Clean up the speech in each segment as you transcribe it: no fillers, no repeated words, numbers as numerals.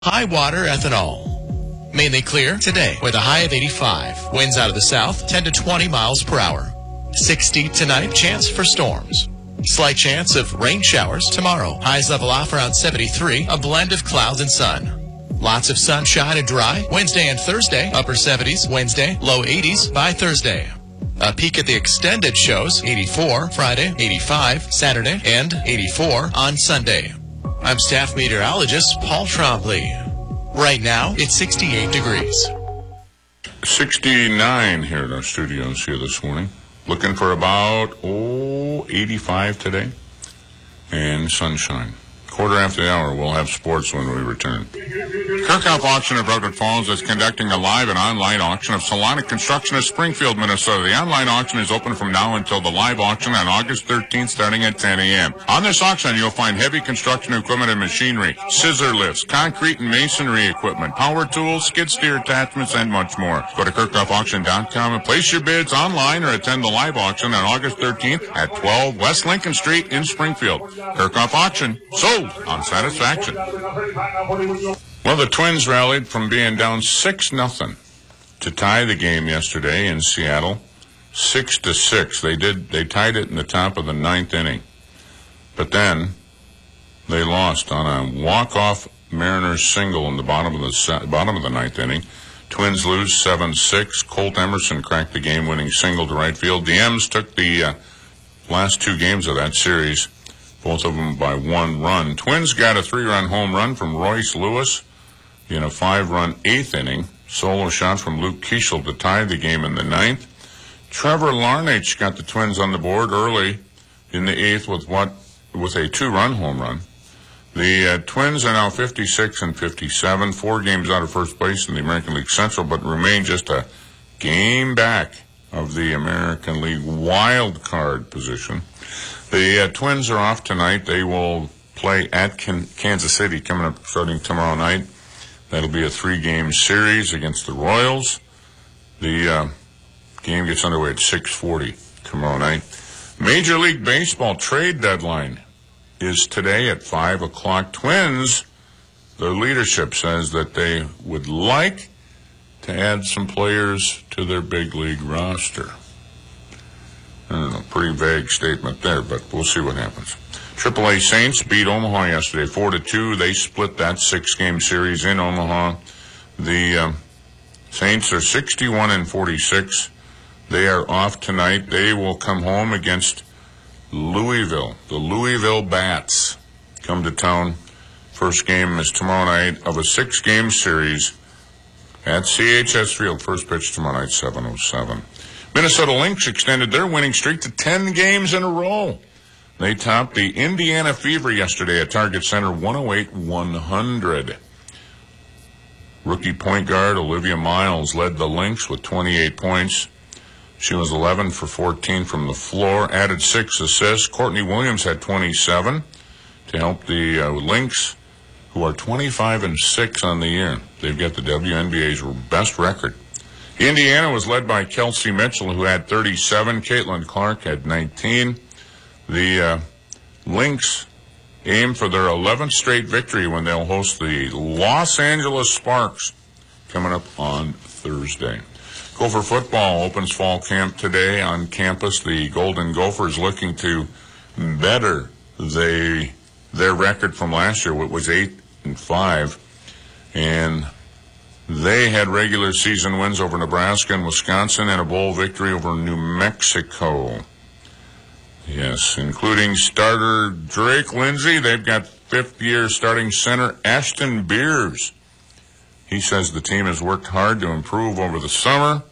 High water ethanol. Mainly clear today with a high of 85. Winds out of the south, 10 to 20 miles per hour. 60 tonight, chance for storms. Slight chance of rain showers tomorrow. Highs level off around 73, a blend of clouds and sun. Lots of sunshine and dry. Wednesday and Thursday, upper 70s. Wednesday, low 80s by Thursday. A peek at the extended shows, 84 Friday, 85 Saturday, and 84 on Sunday. I'm staff meteorologist Paul Trombley. Right now, it's 68 degrees. 69 here in our studios here this morning. Looking for about, 85 today. And sunshine. Quarter after the hour, we'll have sports when we return. Kirkhoff Auction of Redwood Falls is conducting a live and online auction of Solana Construction of Springfield, Minnesota. The online auction is open from now until the live auction on August 13th, starting at 10 a.m. On this auction, you'll find heavy construction equipment and machinery, scissor lifts, concrete and masonry equipment, power tools, skid steer attachments, and much more. Go to KirkhoffAuction.com and place your bids online or attend the live auction on August 13th at 12 West Lincoln Street in Springfield. Kirkhoff Auction, sold on satisfaction. Well, the Twins rallied from being down 6-0 to tie the game yesterday in Seattle, 6-6. They tied it in the top of the ninth inning, but then they lost on a walk-off Mariners single in the bottom of the ninth inning. Twins lose 7-6. Colt Emerson cracked the game-winning single to right field. The M's took the last two games of that series, both of them by one run. Twins got a 3-run home run from Royce Lewis in a 5-run eighth inning. Solo shot from Luke Keeschel to tie the game in the ninth. Trevor Larnach got the Twins on the board early in the eighth with a 2-run home run. The Twins are now 56 and 57, 4 games out of first place in the American League Central, but remain just a game back of the American League wild card position. The Twins are off tonight. They will play at Kansas City coming up starting tomorrow night. That'll be a 3-game series against the Royals. The game gets underway at 6:40 tomorrow night. Major League Baseball trade deadline is today at 5 o'clock. Twins, their leadership says that they would like to add some players to their big league roster. I don't know, pretty vague statement there, but we'll see what happens. AAA Saints beat Omaha yesterday 4-2. They split that 6-game series in Omaha. The Saints are 61 and 46. They are off tonight. They will come home against Louisville. The Louisville Bats come to town. First game is tomorrow night of a 6-game series at CHS Field. First pitch tomorrow night, 7:07. Minnesota Lynx extended their winning streak to 10 games in a row. They topped the Indiana Fever yesterday at Target Center 108-100. Rookie point guard Olivia Miles led the Lynx with 28 points. She was 11 for 14 from the floor, added 6 assists. Courtney Williams had 27 to help the Lynx, who are 25 and 6 on the year. They've got the WNBA's best record. Indiana was led by Kelsey Mitchell, who had 37. Caitlin Clark had 19. The Lynx aim for their 11th straight victory when they'll host the Los Angeles Sparks coming up on Thursday. Gopher football opens fall camp today on campus. The Golden Gophers looking to better their record from last year, which was 8-5, and they had regular season wins over Nebraska and Wisconsin and a bowl victory over New Mexico. Yes, including starter Drake Lindsay. They've got fifth-year starting center Ashton Beers. He says the team has worked hard to improve over the summer.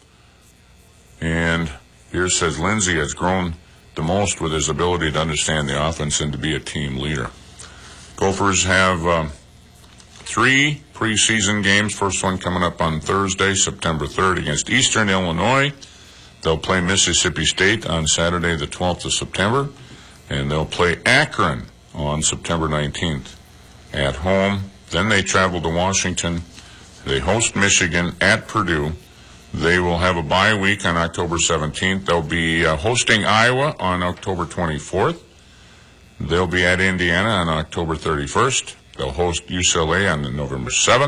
And Beers says Lindsay has grown the most with his ability to understand the offense and to be a team leader. Gophers have 3 preseason games. First one coming up on Thursday, September 3rd against Eastern Illinois. They'll play Mississippi State on Saturday, the 12th of September, and they'll play Akron on September 19th at home. Then they travel to Washington. They host Michigan at Purdue. They will have a bye week on October 17th. They'll be hosting Iowa on October 24th. They'll be at Indiana on October 31st. They'll host UCLA on November 7th.